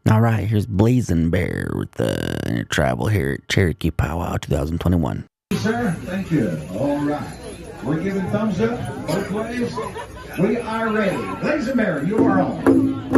All right, here's Blazing Bear with the Intertribal here at Cherokee Powwow 2021. Sir, thank you. All right. We're giving thumbs up both ways. We are ready. Blazing Bear, you are on.